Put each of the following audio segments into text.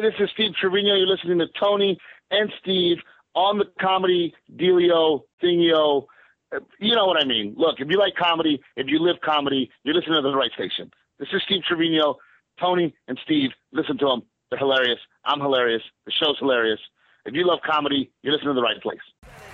this is Steve Trevino. You're listening to Tony and Steve on the Comedy Dealio Thingio. You know what I mean. Look, if you like comedy, if you live comedy, you're listening to the right station. This is Steve Trevino. Tony and Steve, listen to them. They're hilarious. I'm hilarious. The show's hilarious. If you love comedy, you're listening to the right place.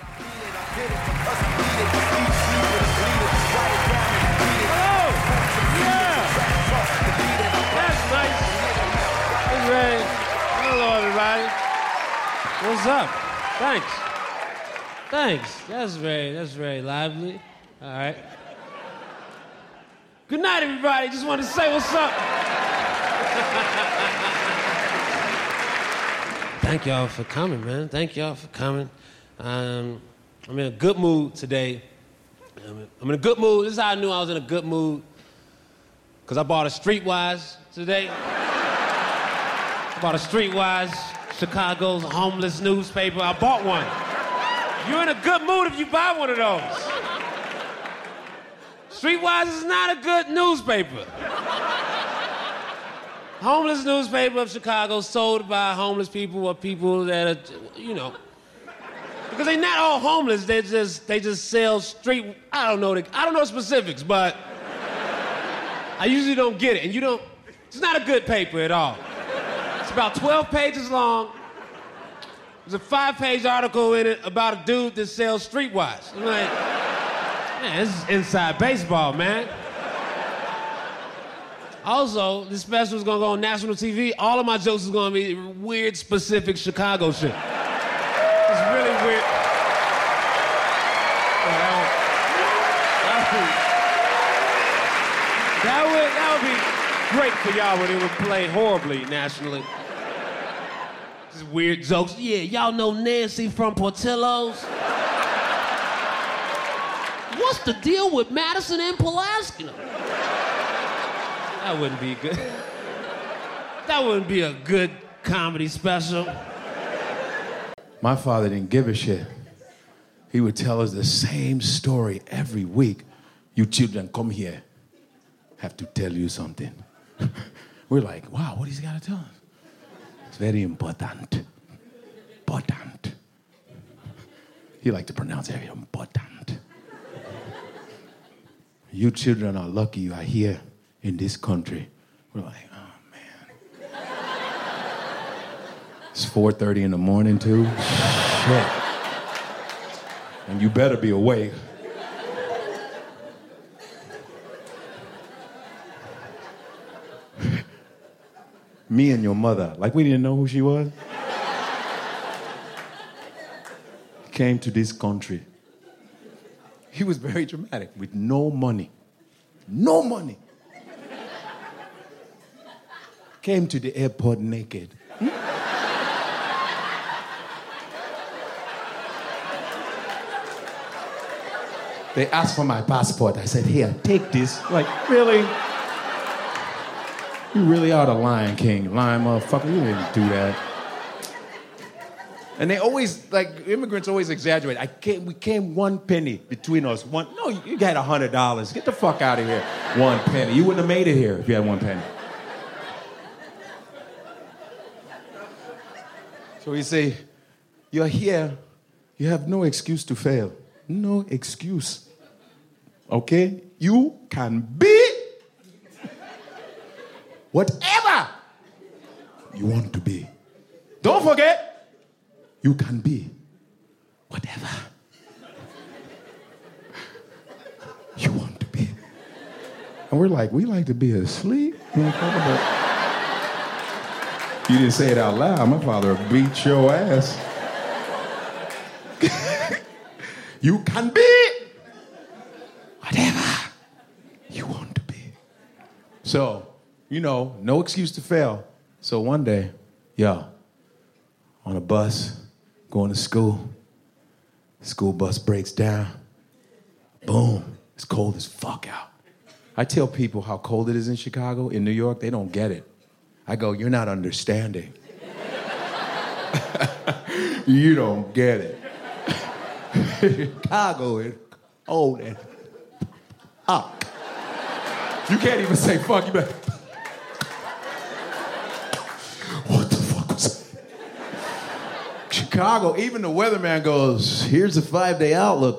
Ray. Hello, everybody. What's up? Thanks. That's very lively. All right. Good night, everybody. Just wanted to say what's up. Thank y'all for coming, man. Thank y'all for coming. I'm in a good mood today. I'm in a good mood. This is how I knew I was in a good mood. Because I bought a Streetwise today. Bought a Streetwise, Chicago's homeless newspaper. I bought one. You're in a good mood if you buy one of those. Streetwise is not a good newspaper. Homeless newspaper of Chicago, sold by homeless people or people that are, you know. Because they're not all homeless, they just sell street, I don't know specifics, but I usually don't get it. And it's not a good paper at all. It's about 12 pages long. There's a 5-page article in it about a dude that sells Streetwise. I'm like, man, this is inside baseball, man. Also, this special is gonna go on national TV. All of my jokes is gonna be weird, specific Chicago shit. It's really weird. That would be great for y'all, but it would play horribly nationally. Just weird jokes. Yeah, y'all know Nancy from Portillo's? What's the deal with Madison and Pulaski? That wouldn't be good. That wouldn't be a good comedy special. My father didn't give a shit. He would tell us the same story every week. You children, come here. Have to tell you something. We're like, wow, what has he got to tell us? It's very important. Important. He liked to pronounce it important. You children are lucky you are here in this country. We're like, oh, man. It's 4:30 in the morning, too. Shit. And you better be awake. Me and your mother, like we didn't know who she was. Came to this country. He was very dramatic, with no money. No money. Came to the airport naked. They asked for my passport. I said, here, take this. Like, really? You really are the Lion King, lying motherfucker. You didn't do that. And they always, like, immigrants always exaggerate. We came 1 penny between us. No, you got $100. Get the fuck out of here. 1 penny. You wouldn't have made it here if you had 1 penny. So we say, you're here. You have no excuse to fail. No excuse. Okay? You can be whatever you want to be. Don't forget, you can be whatever you want to be. And we're like, we like to be asleep. You didn't say it out loud. My father beat your ass. You can be whatever you want to be. So, no excuse to fail. So one day, on a bus, going to school bus breaks down. Boom, it's cold as fuck out. I tell people how cold it is in Chicago, in New York, they don't get it. I go, you're not understanding. You don't get it. Chicago is old and up. You can't even say fuck, you better. What the fuck was Chicago, even the weatherman goes, here's the 5-day outlook.